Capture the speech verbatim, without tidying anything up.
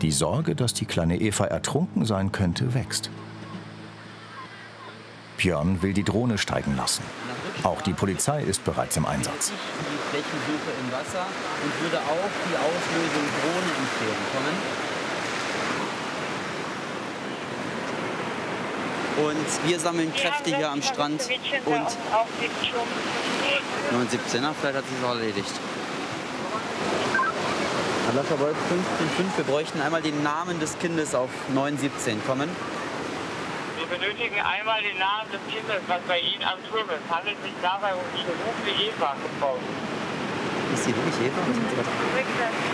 Die Sorge, dass die kleine Eva ertrunken sein könnte, wächst. Björn will die Drohne steigen lassen. Auch die Polizei ist bereits im Einsatz. Die Flächensuche im Wasser und würde auch die Auslösung Drohne empfehlen. Kommen. Und wir sammeln Kräfte hier am Strand und neun siebzehn, vielleicht hat sich es auch erledigt. Alascha Wolf fünf fünf, wir bräuchten einmal den Namen des Kindes auf neun siebzehn. Kommen. Wir benötigen einmal den Namen des Kindes, was bei Ihnen am Turm ist. Es handelt sich dabei um die berufene Eva. Ist sie wirklich Eva?